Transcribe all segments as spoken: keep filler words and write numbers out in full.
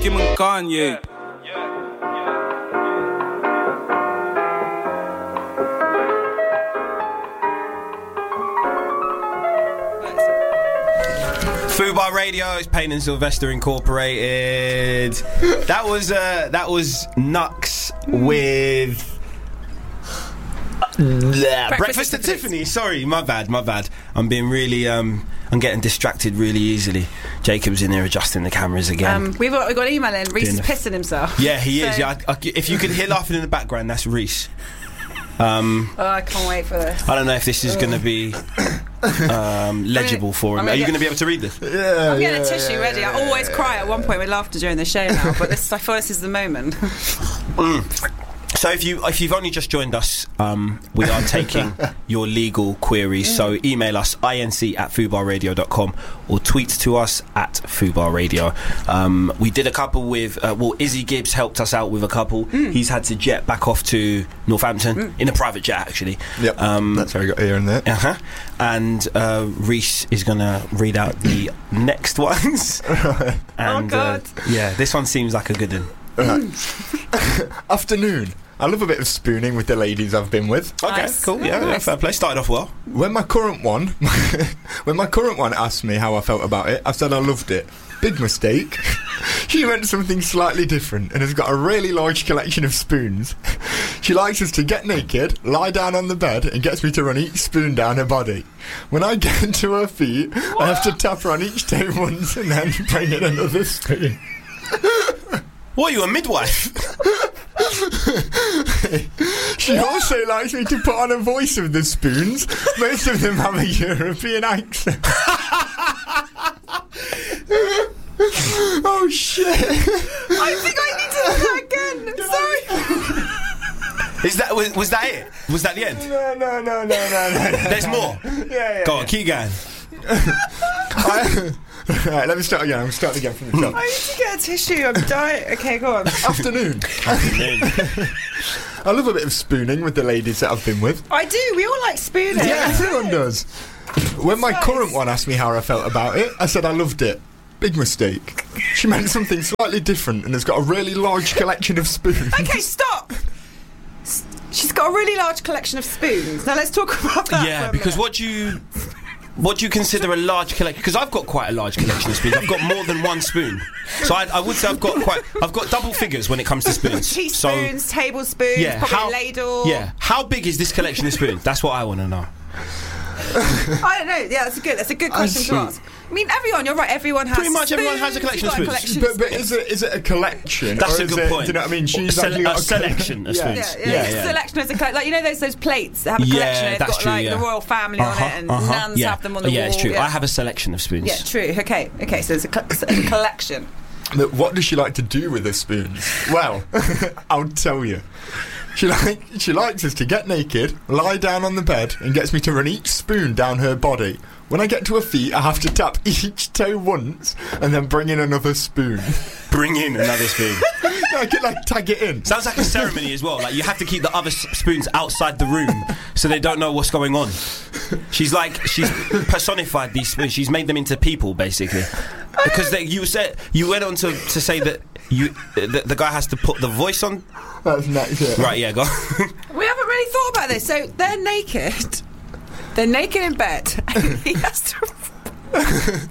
Kim and Kanye. Fubar Radio, it's Payne and Sylvester Incorporated. That was uh, that was Nux with Breakfast, Breakfast at Tiffany. Sorry, my bad, my bad. I'm being really, um, I'm getting distracted really easily. Jacob's in there adjusting the cameras again. Um, we've got, we've got an email in. Reese is pissing himself. Yeah, he so. is. Yeah, I, I, if you could hear laughing in the background, that's Reese. Um, oh, I can't wait for this. I don't know if this is going to be um, legible gonna, for him. Are you going to be able to read this? Yeah, I'm getting yeah, a tissue yeah, ready. Yeah, I always yeah, cry at one point with laughter during the show now, but this, I feel this is the moment. mm. So if you if you've only just joined us, um, we are taking your legal queries. Mm. So email us inc at fubar radio dot com or tweet to us at fubar radio. Um, we did a couple with uh, well, Izzy Gibbs helped us out with a couple. Mm. He's had to jet back off to Northampton mm. in a private jet actually. Yep, um, that's how I got here and there. Uh-huh. And uh, Reese is gonna read out the next ones. And, oh God! Uh, yeah, this one seems like a good one. Right. Afternoon. I love a bit of spooning with the ladies I've been with. Okay, nice. Cool. Yeah, yeah, fair play. Started off well. When my current one, when my current one asked me how I felt about it, I said I loved it. Big mistake. She meant something slightly different and has got a really large collection of spoons. She likes us to get naked, lie down on the bed, and gets me to run each spoon down her body. When I get to her feet, what? I have to tap her on each toe once and then bring in another spoon. What, are you a midwife? She also likes me to put on a voice of the spoons. Most of them have a European accent. Oh shit! I think I need to do that again. Sorry. Is that was, was that it? Was that the end? No, no, no, no, no, no. There's more. Yeah, yeah. Go on, yeah. keep going. I, right, let me start again. I'm starting again from the top. I need to get a tissue. I'm dying. Okay, go on. Afternoon. Afternoon. I love a bit of spooning with the ladies that I've been with. I do. We all like spooning. Yeah, everyone does. When my nice. current one asked me how I felt about it, I said I loved it. Big mistake. She meant something slightly different and has got a really large collection of spoons. Okay, stop. She's got a really large collection of spoons. Now let's talk about that. Yeah, because what do you what do you consider a large collection? Because I've got quite a large collection of spoons. I've got more than one spoon, so I, I would say I've got quite. I've got double figures when it comes to spoons. Teaspoons, so, tablespoons, yeah, probably how, a ladle. Yeah, how big is this collection of spoons? That's what I want to know. I don't know. Yeah, that's a good. That's a good question to ask. I mean, everyone. You're right. Everyone has. Pretty much spoons. Everyone has a collection of spoons. Collection but, of but spoons. is it is it a collection? That's or a is good it, point. Do you know what I mean? She's Sele- actually got a selection of spoons. Yeah, yeah, yeah, yeah. Selection is a co- like you know those those plates that have a yeah, collection. They've that's got true, like yeah. the royal family uh-huh, on it, and uh-huh, nuns yeah. have them on the yeah, wall. Yeah, it's true. Yeah. I have a selection of spoons. Yeah, true. Okay, okay. So it's a, co- it's a collection. But what does she like to do with the spoons? Well, I'll tell you. She like she likes us to get naked, lie down on the bed, and gets me to run each spoon down her body. When I get to her feet, I have to tap each toe once and then bring in another spoon. Bring in another spoon. I can like tag it in. Sounds like a ceremony as well. Like you have to keep the other s- spoons outside the room so they don't know what's going on. She's like she's personified these spoons. She's made them into people basically. Because they, you said you went on to, to say that you the, the guy has to put the voice on. That's next. Yeah. Right, yeah, go. We haven't really thought about this. So they're naked. They're naked in bed. He has to run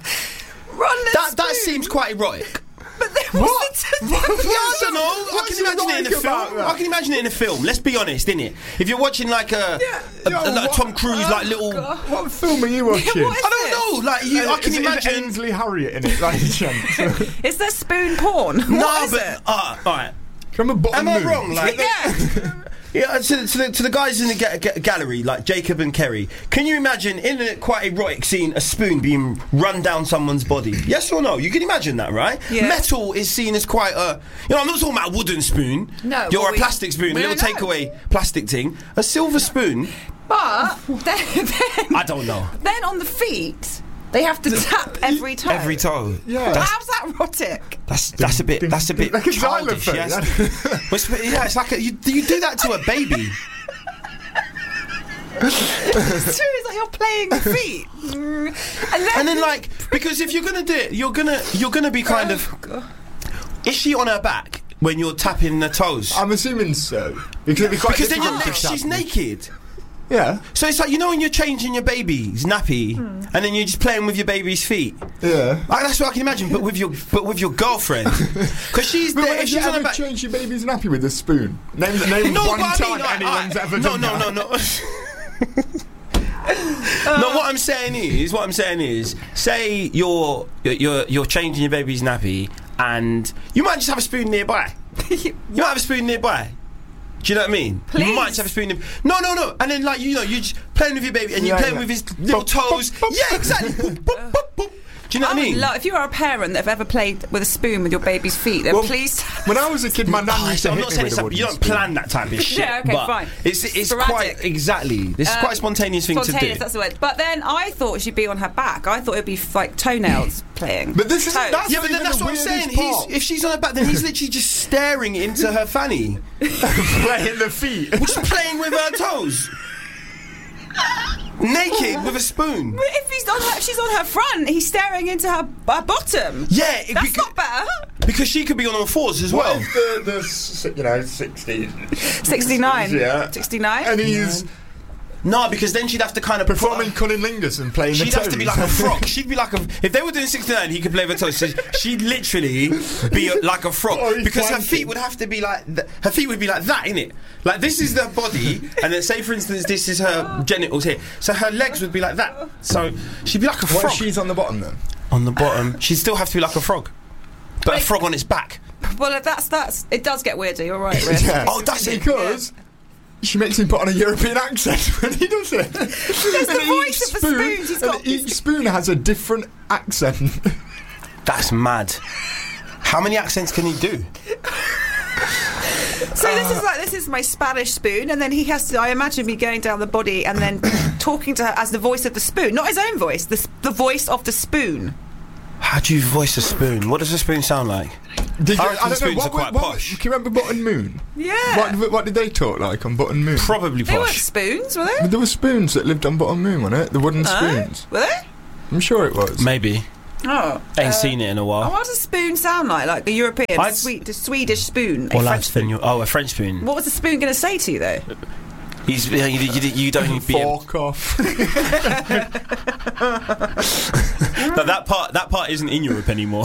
the That spoon. that seems quite erotic. But then what's What? the What? Yeah, I don't know. I What's can imagine it in a erotic about film. that? I can imagine it in a film. Let's be honest, innit? If you're watching like a, Yeah. a, Yo, a, like what- Tom Cruise, like little. God. What film are you watching? What is I don't know. Like you, Uh, I can is it- imagine. Is it Ainsley Harriott in it? Like, chance. Is there spoon porn? No, What is but it? uh, all right. From a bottom Am I moon. wrong? Like, Yeah. yeah, to, to, the, to the guys in the ga- ga- gallery, like Jacob and Kerry, can you imagine in a quite erotic scene a spoon being run down someone's body? Yes or no? You can imagine that, right? Yeah. Metal is seen as quite a. You know, I'm not talking about a wooden spoon. No, You're well, a we- plastic spoon, a we little don't know. takeaway plastic thing. A silver spoon. But then, then, I don't know. then on the feet, they have to tap every toe. Every toe. Yeah. That's, How's that erotic? that's that's a bit. That's a bit Like a childish. xylophone. Yes. Well, it's, yeah, it's like a, you, you do that to a baby. It's true. It's like you're playing with feet. Mm. And then, And then, like, because if you're gonna do it, you're gonna you're gonna be kind of. is she on her back when you're tapping the toes? I'm assuming so. Because, it'd be quite Because then you're, difficult to she's tap. naked. Yeah. So it's like, you know when you're changing your baby's nappy Hmm. and then you're just playing with your baby's feet. Yeah. Like, that's what I can imagine, but with your but with your girlfriend, because she's But there. when If have you she's on her ever back. changed your baby's nappy with a spoon? Name, name No, one but I time mean, like, anyone's I- ever no, done no, that. no, no, no. No, what I'm saying is, what I'm saying is, say you're you're you're, you're changing your baby's nappy, and you might just have a spoon nearby. You might have a spoon nearby. Do you know what I mean? Please. You might just have a spoon. In, no, no, no. And then, like, you know, you're just playing with your baby, and you're Yeah, playing yeah. with his little Boop, toes. boop, boop. Yeah, exactly. Boop, boop, boop, boop. Do you know I what I would mean? love, if you are a parent that have ever played with a spoon with your baby's feet, then Well, please. When I was a kid, my nan Oh, used to I'm hit not me saying with it's a a, wooden you don't spoon. plan that type of shit. Yeah, okay, but fine. It's it's Sporadic. quite exactly. This is Um, quite a spontaneous thing to Spontaneous, do. that's the word. But then I thought she'd be on her back. I thought it'd be like toenails playing. But this is Toes. that's Yeah, not but then even that's the what I'm saying. weirdest He's, part. if she's on her back, then he's literally just staring into her fanny, Playing the feet. just playing with her toes, naked with a spoon. But if he's on her, if she's on her front, he's staring into her, her bottom. Yeah, it, That's beca- not better. because she could be on all fours as What well. if the, the s- you know, sixties? sixty-nine. Yeah. sixty-nine. And he's No, because then she'd have to kind of performing cunnilingus and playing She'd the toes. have to be like a frog. She'd be like a. If they were doing sixty-nine, he could play with her toes. So she'd literally be a, like a Or frog he's because her planking. feet would have to be like. Th- her feet would be like that, innit? Like this is the body, and then say for instance this is her genitals here. So her legs would be like that. So she'd be like a What frog if she's on the bottom then? on the bottom. She'd still have to be like a frog, but a Wait. frog on its back. Well, that's that's. It does get weirder. You're right, Riz. Yeah. Oh, that's it. Because she makes him put on a European accent when he does it. There's the voice of the spoons. He's and got. each spoon has a different accent. That's mad. How many accents can he do? So this is like this is my Spanish spoon, and then he has to. I imagine me going down the body and then talking to her as the voice of the spoon, not his own voice. The s- the voice of the spoon. How do you voice a spoon? What does a spoon sound like? Did you, I reckon spoons what, are quite what, posh. Can you remember Button Moon? Yeah. What, what did they talk like on Button Moon? Probably They weren't posh. spoons, were they? There were spoons that lived on Button Moon, weren't it? The wooden Oh, spoons. were they? I'm sure it was. Maybe. Oh. Ain't uh, seen it in a while. What does a spoon sound like? Like a European, I'd- sweet, the Swedish spoon. A Or French lads spoon. than you. Oh, a French spoon. What was the spoon going to say to you, though? He's you, you, you don't be able, Fork off. but that part that part isn't in Europe anymore.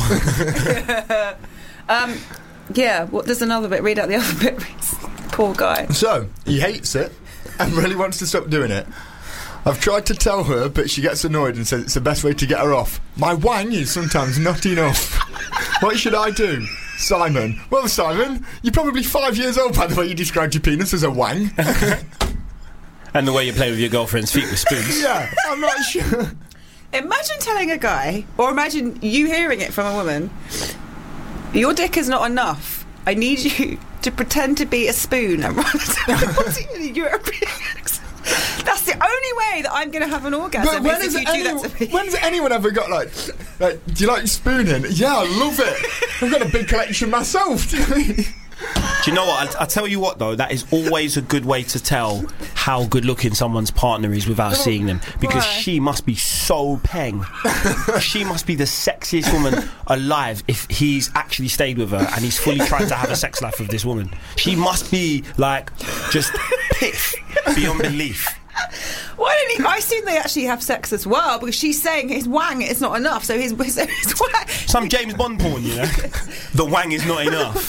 Um, yeah. What? There's another bit. Read out the other bit. Reese. Poor guy. So, he hates it and really wants to stop doing it. I've tried to tell her, but she gets annoyed and says it's the best way to get her off. My wang is sometimes not enough. What should I do? Simon. Well, Simon, you're probably five years old by the way you described your penis as a wang. And the way you play with your girlfriend's feet with spoons. Yeah, I'm not sure. Imagine telling a guy, or imagine you hearing it from a woman. Your dick is not enough. I need you to pretend to be a spoon and run a European accent. That's the only way that I'm going to have an orgasm. But when is has, if you do any, that to me. when's anyone ever got like, like, do you like spooning? Yeah, I love it. I've got a big collection myself. Do you know what I mean? Do you know what? I'll, I'll tell you what though. That is always a good way to tell how good looking someone's partner is without seeing them, because Why? she must be so peng. She must be the sexiest woman alive if he's actually stayed with her and he's fully trying to have a sex life with this woman. She must be like just piff beyond belief. Why don't he? I assume they actually have sex as well, because she's saying his wang is not enough. So his, his, his wang. Some James Bond porn, you know. The wang is not enough.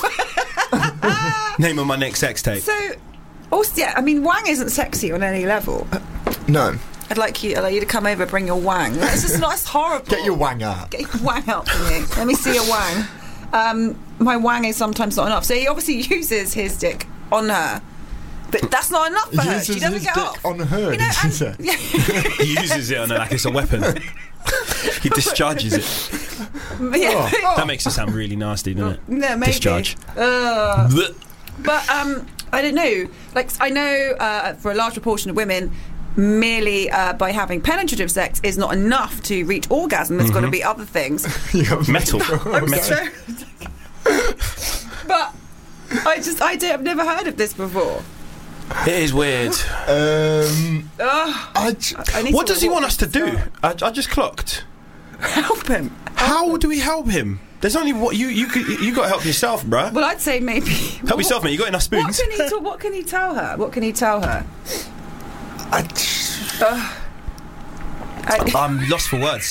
Name of my next sex tape. So, also, yeah, I mean, wang isn't sexy on any level. No. I'd like you, I'd like you to come over, bring your wang. It's just not. It's horrible. Get your wang out. Get your wang out for me. Let me see your wang. Um, my wang is sometimes not enough. So he obviously uses his dick on her, but that's not enough for her. Uses She doesn't his get dick off. on her, You know, did she and- say? yeah. He uses it on her like it's a weapon. He discharges it. yeah. Oh. That makes it sound really nasty, doesn't it? No, maybe. Discharge. Ugh. Blech. But um, I don't know. Like I know uh, for a large proportion of women, merely uh, by having penetrative sex is not enough to reach orgasm. There's got to be other things. You have Metal. I'm Metal. so- but I just I don't, I've never heard of this before. It is weird. Um, Ugh, I j- I need What to does he walk want us to this do? out. I, I just clocked. Help him. How do we help him? There's only what you you could, you got to help yourself, bruh. Well, I'd say maybe Help what, yourself, mate. You got enough What spoons. can he? T- what can he tell her? What can he tell her? I, Uh, I, I'm lost for words.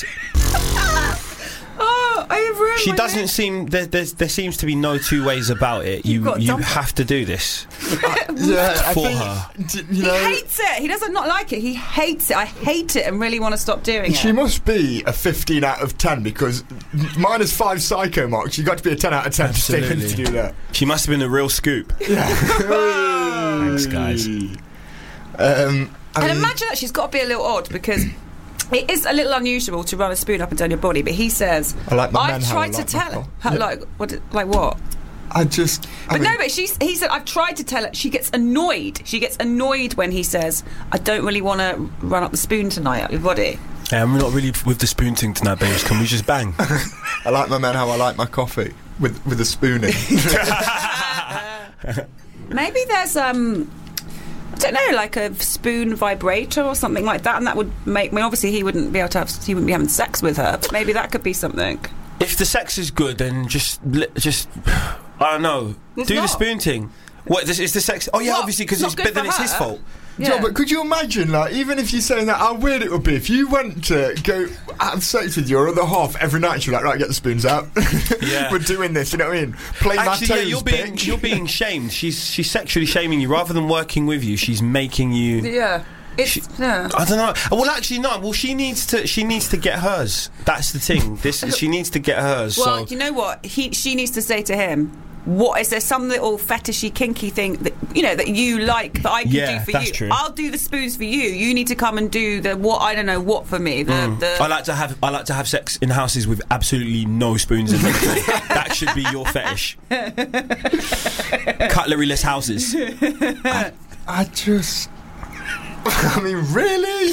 oh, I have ruined She my doesn't name. seem there. There's, there seems to be no two ways about it. You've You got to you dump it. have to do this. yeah, I For think, her. d- you He know, hates it. He doesn't not like it. He hates it. I hate it and really want to stop doing she it. must be a fifteen out of ten because minus five psycho marks. You got to be a ten out of ten to stay in Absolutely. to do that. She must have been a real scoop. Thanks, guys. Um, I And mean, imagine that she's got to be a little odd because it is a little unusual to run a spoon up and down your body. But he says, I like my men "I've how tried I to like my tell her, cock." how, Yeah. like what, like what." I just. I But mean, no, but she's. He said, "I've tried to tell her." She gets annoyed. She gets annoyed when he says, "I don't really want to run up the spoon tonight up your body." Yeah, I'm not really with the spoon thing tonight, babes. Can we just bang? I like my men how I like my coffee with with a spoon in. Maybe there's um. I don't know, like a spoon vibrator or something like that, and that would make. I mean, obviously he wouldn't be able to have. He wouldn't be having sex with her, but maybe that could be something. If the sex is good, then just li- just I don't know. It's do the not. spoon thing. What this is the sex? Oh yeah, Well, obviously because it's it's. not But good then for it's his her. fault. Yeah. Yeah, but could you imagine, like, even if you're saying that, how weird it would be if you went to go have sex with your other half every night? You're like, right, get the spoons out. Yeah. We're doing this. You know what I mean? Play my Actually, yeah, toes, you're being bitch. you're being shamed. She's she's sexually shaming you rather than working with you. She's making you. Yeah, it's She- yeah. I don't know. Well, actually, no. Well, she needs to. She needs to get hers. That's the thing. This she needs to get hers. Well, so you know what? He she needs to say to him, "What is there some little fetishy, kinky thing that you know that you like that I can Yeah, do for that's you? true. I'll do the spoons for you. You need to come and do the what I don't know what for me. The, the I like to have I like to have sex in houses with absolutely no spoons in them. That should be your fetish. Cutleryless houses. I just. I mean, really?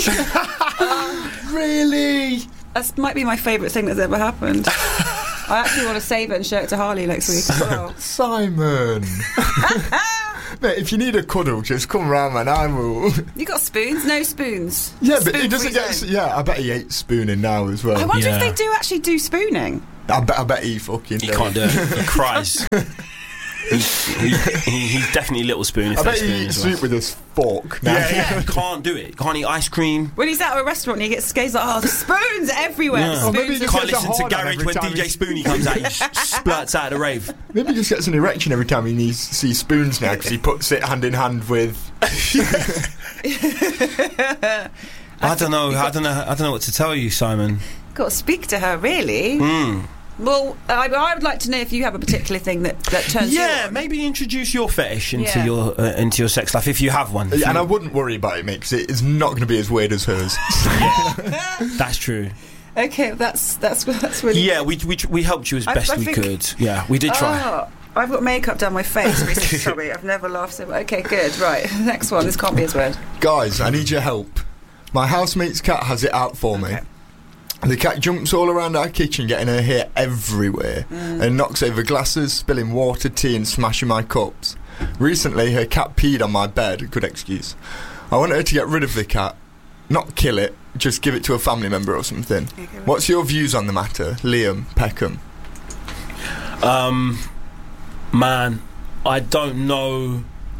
really? that might be my favourite thing that's ever happened. I actually want to save it and show it to Harley next week as well. Simon. Mate, if you need a cuddle, just come round, man. I will. You got spoons? No spoons. Yeah, but he Spoon doesn't free get. zone. Yeah, I bet he ate spooning now as well. I wonder Yeah. if they do actually do spooning. I bet. I bet he fucking. He does. can't do it. He cries. he, he, he, he's definitely little spoon. If I bet they he spoon eats as well. soup with his fork. Now. Yeah, yeah. He can't do it. Can't eat ice cream. When he's out at a restaurant and he gets scared, he's like, oh, the spoons are everywhere. Yeah. The Or spoons maybe he are just Can't gets a listen to hard on Garage every when time D J he- Spoony comes out. He splurts out of the rave. Maybe he just gets an erection every time he needs, sees spoons now because he puts it hand in hand with. I don't know. I don't know. I don't know what to tell you, Simon. got to speak to her, really. Mm. Well, I, I would like to know if you have a particular thing that, that turns you Yeah, on. maybe introduce your fetish into Yeah. your uh, into your sex life if you have one. If And you- I wouldn't worry about it, mate, because it is not going to be as weird as hers. that's true. Okay, that's that's that's really. Yeah, we we we helped you as I- best I we think- could. Yeah, we did try. Oh, I've got makeup down my face. Recently. Sorry, I've never laughed so much. Okay, good. Right, next one. This can't be as weird. Guys, I need your help. My housemate's cat has it out for me. Okay. The cat jumps all around our kitchen, getting her hair everywhere, and knocks over glasses, spilling water, tea, and smashing my cups. Recently, her cat peed on my bed. Good excuse. I want her to get rid of the cat, not kill it, just give it to a family member or something. Okay, right. What's your views on the matter, Liam Peckham? Um, man, I don't know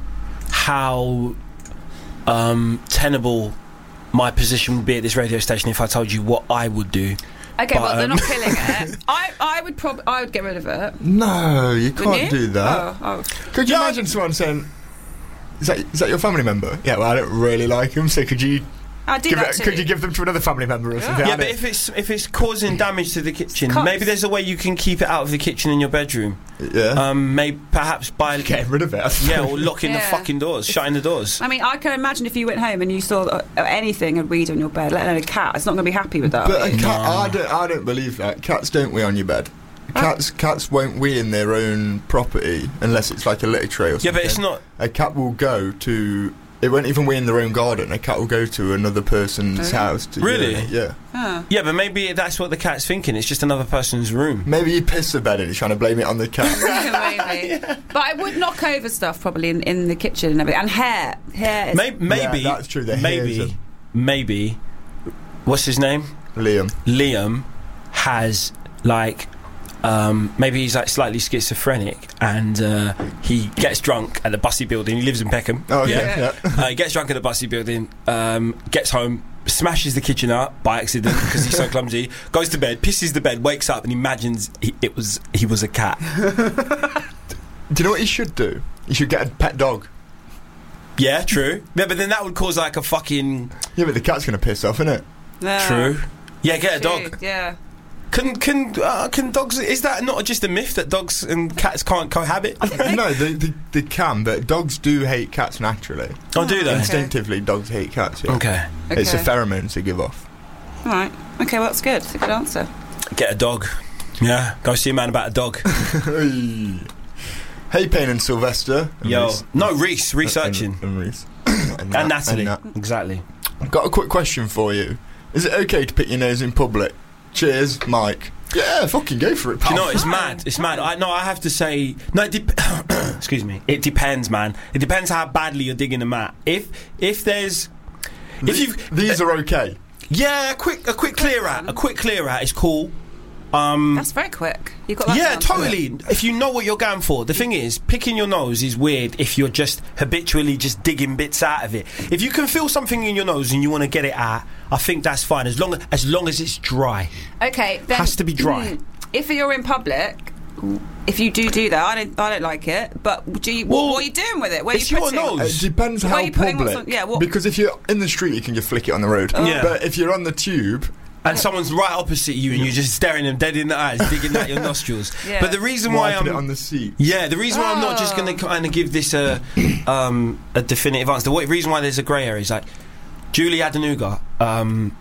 how um tenable my position would be at this radio station if I told you what I would do. Okay, But, well, they're um, not killing it. I, I would probably, I would get rid of it. No, you Wouldn't can't you? do that. Oh, oh. Could you Yeah. imagine someone saying, is that, is that your family member? Yeah, well, I don't really like him, so could you I do give that it, too. could you give them to another family member or Yeah. something? Yeah, I but don't- if it's if it's causing damage to the kitchen, Cuts. maybe there's a way you can keep it out of the kitchen in your bedroom. yeah, Um, maybe perhaps by getting rid of it. I suppose. yeah, or locking the Yeah. fucking doors, shutting the doors. I mean, I can imagine if you went home and you saw uh, anything and weed on your bed, let alone a cat. It's not going to be happy with that. But are a you? cat, No. I don't, I don't believe that. Cats don't wee on your bed. Cats, cats won't wee in their own property unless it's like a litter tray or something. Yeah, but it's not. A cat will go to. It won't even wee in their own garden. A cat will go to another person's Oh. house. To Really? urinate, yeah. Huh. Yeah, but maybe that's what the cat's thinking. It's just another person's room. Maybe he pissed the bed and he's trying to blame it on the cat. Maybe. But I would knock over stuff probably in, in the kitchen and everything. And hair. Hair is... Maybe, maybe Yeah, that's true, the hairs maybe, are- maybe. What's his name? Liam. Liam has like Um, maybe he's like slightly schizophrenic, and uh, he gets drunk at the Bussey building. He lives in Peckham. Oh, okay. Yeah. Yeah. Uh, he gets drunk at the Bussey building, um, gets home, smashes the kitchen up by accident because he's so clumsy. Goes to bed, pisses the bed, wakes up, and imagines he, it was he was a cat. Do you know what he should do? He should get a pet dog. Yeah, true. Yeah, but then that would cause like a fucking Yeah, but the cat's going to piss off, isn't it? No. true. Yeah, get a True, dog. Yeah. Can can uh, can dogs? Is that not just a myth that dogs and cats can't cohabit? No, they, they, they can, but dogs do hate cats naturally. Oh, do they? Okay. Instinctively, dogs hate cats. Yeah. Okay. Okay. It's a pheromone to give off. All right. Okay, well, that's good. It's a good answer. Get a dog. Yeah, go see a man about a dog. Hey, Payne and Sylvester. And Yo, Reece. no, Reese researching And, and Reece. and, Nat- Natalie. Nat. Exactly. Got a quick question for you. Is it okay to pick your nose in public? Cheers, Mike. Yeah, fucking go for it, pal. Do you know, it's Fine, mad. It's fine. mad. I no, I have to say, no. It dep- excuse me. It depends, man. It depends how badly you're digging the mat. If if there's if Th- you These are okay. yeah, a quick a quick clear out. A quick clear out is cool. Um, That's very quick. You got that yeah, down. totally. If you know what you're going for. The thing is, picking your nose is weird if you're just habitually just digging bits out of it. If you can feel something in your nose and you want to get it out, I think that's fine as long as, as long as it's dry. Okay, then Has to be dry. mm, If you're in public, if you do do that, I don't, I don't like it. But do you? Well, what, what are you doing with it? Where are it's you your putting? nose. It depends Where how are you putting what's public. on- yeah, what- Because if you're in the street, you can just flick it on the road. Yeah. But if you're on the tube, And someone's right opposite you, and you're just staring them dead in the eyes, digging at your nostrils. Yeah. But the reason why wiping I'm it on the seat. yeah, the reason why I'm not just Oh. going to kind of give this a um, a definitive answer. The wa- reason why there's a grey area is like Julie Adenuga. Um,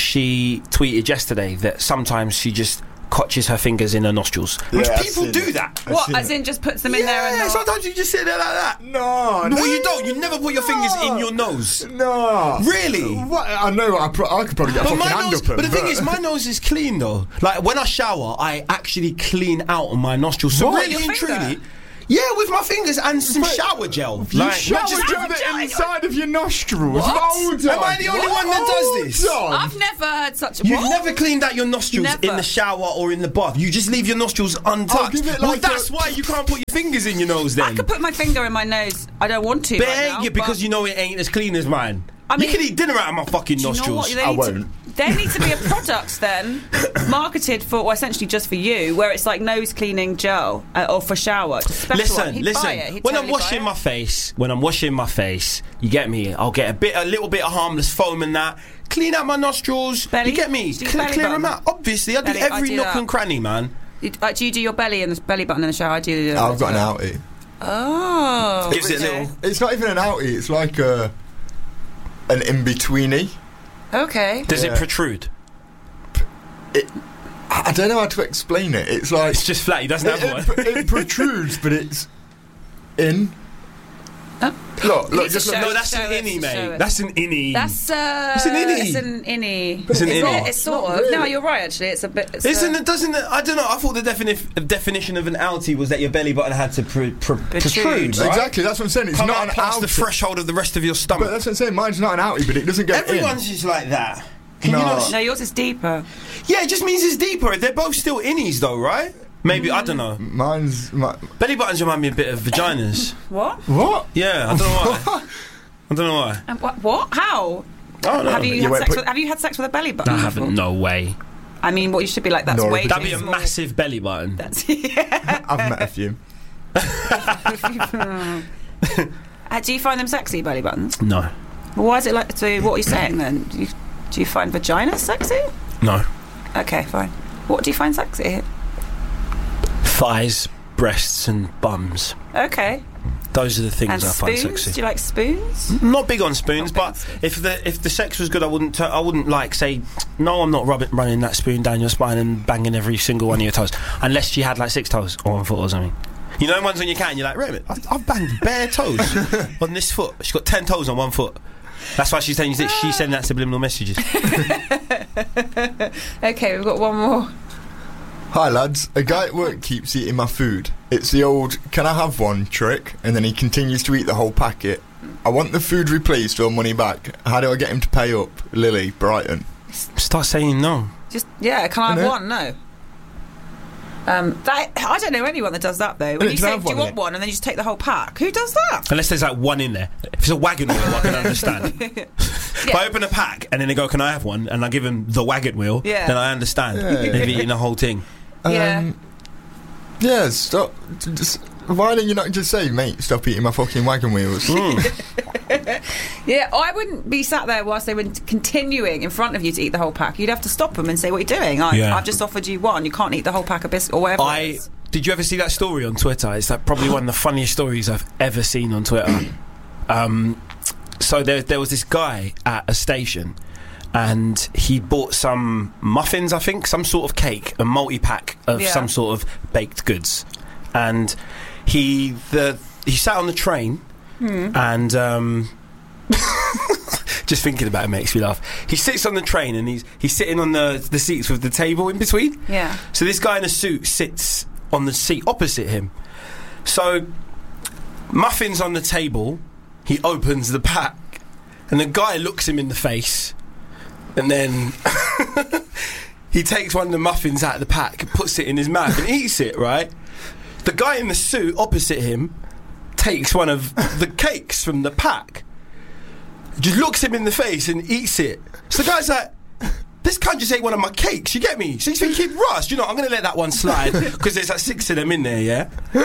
she tweeted yesterday that sometimes she just cotches her fingers in her nostrils. Which Yeah, I've people seen do it. that. I've What? seen As it. in, just puts them in there and Yeah, not. sometimes you just sit there like that. No, No, you don't. You never put your fingers in No. your nose. No. Really? What? I know. I, pro- I could probably get a But fucking my hand nose, up 'em, but the thing is, my nose is clean though. Like when I shower, I actually clean out on my nostrils. So What? really Your and finger? truly, yeah, with my fingers and some But shower gel. You Like, shower not just- gel the inside of your nostrils. What? Hold on. Am I the only one that does this? Hold on. I've never heard such a. You've what? never cleaned out your nostrils Never. in the shower or in the bath. You just leave your nostrils untouched. give it well, like that's a- why you can't put your fingers in your nose then. I could put my finger in my nose. I don't want to. But right it ain't now, you because but you know it ain't as clean as mine. I mean- you can eat dinner out of my fucking do you know nostrils. what? There I need to- won't. There needs to be a product then marketed for, well, essentially just for you, where it's like nose cleaning gel uh, or for shower. It's a special Listen, one. He'd listen. buy it. He'd When totally I'm buy washing it. my face, when I'm washing my face, you get me. I'll get a bit, a little bit of harmless foam and that. Clean out my nostrils. Belly? You get me. Do you Clear, belly clear them button? out. Obviously, I do Belly- I every do nook that. and cranny, man. You- like, do you do your belly and the belly button in the shower? I do. do that I've got an as well. outie. Oh, Gives it a okay. little. It's not even an outie. It's like a an in betweeny. Okay. Does Yeah. it protrude? I I don't know how to explain it. It's like It's just flat. He doesn't it, have one. it, it protrudes, but it's in. Huh? Look, You look, need just to look. show No, that's show an it, innie, show mate. it. That's an innie. That's uh, It's an innie. It's an innie. It's an It's innie. not- It's sort Not of. really. No, you're right. Actually, it's a bit. It's Isn't a, it? Doesn't it? I don't know. I thought the defini- definition of an outie was that your belly button had to pr- pr- protrude. Right? Exactly, that's what I'm saying. It's Come not out an past outie. the threshold of the rest of your But stomach. that's what I'm saying. Mine's not an outie, but it doesn't go Everyone's just like that. Can No. you not? No, yours is deeper. Yeah, it just means it's deeper. They're both still innies, though, right? Maybe I don't know. in. Mine's my, Belly buttons remind me a bit of vaginas. What? what? Yeah, I don't know why. I don't know why. And what? What? How? I don't know. Have you You had wait, sex put- with? Have you had sex with a belly button? I haven't. No way. I mean, what you should be like. That's Nor a way. That'd too be a small. massive belly button. That's yeah. I've met a few. Uh, do you find them sexy, belly buttons? No. Well, why is it like? So, what are you saying then? Do you, do you find vaginas sexy? No. Okay, fine. What do you find sexy? Thighs, breasts, and bums. Okay. Those are the things And I find spoons? sexy. Do you like spoons? Not big on spoons, Not big on but spoons. if the if the sex was good, I wouldn't t- I wouldn't like say no. I'm not rubbing, running that spoon down your spine and banging every single one of your toes, unless she had like six toes or one foot or something. You know, ones on your cat, and you're like, wait a minute, I've, I've banged bare toes on this foot. She's got ten toes on one foot. That's why she's telling you that she's sending that subliminal messages. Okay, we've got one more. Hi lads, a guy at work keeps eating my food. It's the old "can I have one" trick, and then he continues to eat the whole packet. I want the food replaced or money back. How do I get him to pay up? Lily, Brighton. Start saying no. Just yeah. Can I have Innit? one? No. Um, that I don't know anyone that does that though. When And you it say, can have "Do you one want in it. one?" and then you just take the whole pack. Who does that? Unless there's like one in there. If it's a wagon wheel, I can understand. If I open a pack and then they go, "Can I have one?" and I give them the wagon wheel, Yeah. then I understand. Yeah. They've eaten the whole thing. Yeah. Um, yeah, stop. Just, why don't you not just say, mate, stop eating my fucking wagon wheels? Yeah, I wouldn't be sat there whilst they were continuing in front of you to eat the whole pack. You'd have to stop them and say, "What are you doing? I, Yeah. I've just offered you one. You can't eat the whole pack of biscuits or whatever." it I is." did you ever see that story on Twitter? It's like probably one of the funniest stories I've ever seen on Twitter. um, so there, there was this guy at a station, and he bought some muffins, I think, some sort of cake, a multi-pack of Yeah. some sort of baked goods, and he the he sat on the train, and um, just thinking about it makes me laugh. He sits on the train and he's he's sitting on the the seats with the table in between. Yeah. So this guy in a suit sits on the seat opposite him. So muffins on the table. He opens the pack, and the guy looks him in the face, and then he takes one of the muffins out of the pack, puts it in his mouth, and eats it. Right. The guy in the suit opposite him takes one of the cakes from the pack, just looks him in the face and eats it. So the guy's like, "This cunt just ate one of my cakes," you get me? So he's thinking, "Russ, you know, I'm going to let that one slide because there's like six of them in there, yeah?"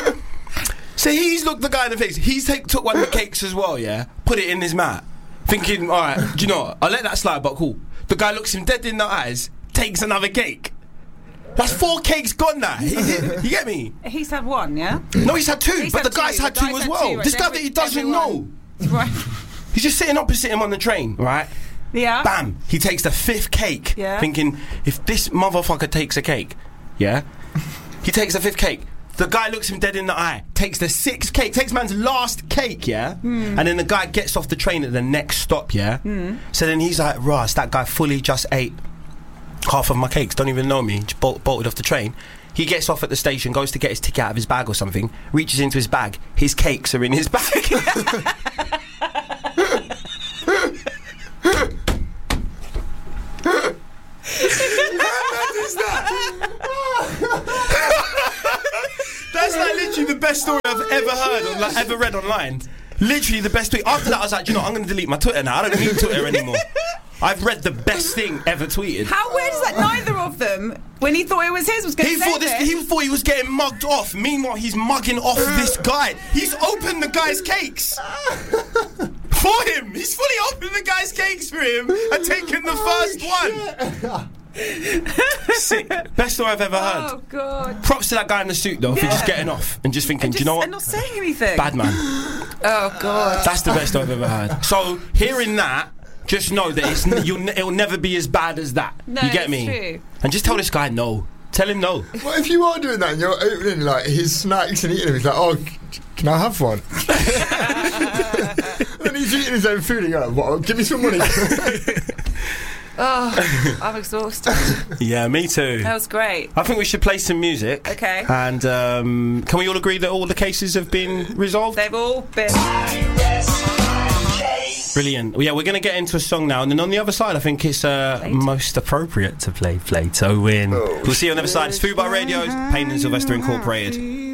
So he's looked the guy in the face. He's take, took one of the cakes as well, yeah? Put it in his mouth. Thinking, all right, do you know what? I'll let that slide, but cool. The guy looks him dead in the eyes, takes another cake. That's four cakes gone now. He, he, you get me? He's had one, yeah? No, he's had two, He's but had the guy's two. had The two guy's as had well. two, right? This guy Every- that he doesn't know. everyone- Right. He's just sitting opposite him on the train, right? Yeah. Bam! He takes the fifth cake, Yeah. thinking, if this motherfucker takes a cake, yeah? He takes the fifth cake. The guy looks him dead in the eye, takes the sixth cake, takes man's last cake, yeah? Hmm. And then the guy gets off the train at the next stop, yeah? So then he's like, Ross, that guy fully just ate half of my cakes, don't even know me, just bol- bolted off the train. He gets off at the station, goes to get his ticket out of his bag or something, reaches into his bag, his cakes are in his bag. That's like literally the best story I've ever heard or like ever read online. Literally the best tweet. After that I was like, you know, I'm going to delete my Twitter now. I don't need Twitter anymore. I've read the best thing ever tweeted. How weird is that neither of them, when he thought it was his, was going He to thought say this. this? He thought he was getting mugged off. Meanwhile, he's mugging off this guy. He's opened the guy's cakes for him. He's fully opened the guy's cakes for him and taken the first one. Sick. Best story I've ever heard. Oh, God. Props to that guy in the suit though for Yeah. just getting off and just thinking, And do just, you know what? and not saying anything. Bad man. Oh, God. That's the best I've ever heard. So hearing that, just know that it's n- you'll ne- it'll never be as bad as that. No, you get it's me? true. And just tell this guy no. Tell him no. What if you are doing that and you're opening like his snacks and eating them? He's like, "Oh, c- can I have one?" And he's eating his own food and you're like, "What? Give me some money." Oh, I'm exhausted. Yeah, me too. That was great. I think we should play some music. Okay. And um, can we all agree that all the cases have been resolved? They've all been... Brilliant. Yeah, we're going to get into a song now, and then on the other side, I think it's uh, Plato. most appropriate to play Plato Win. Oh, We'll see you on the other side. It's Food Bar Radio's Payne and Sylvester Incorporated.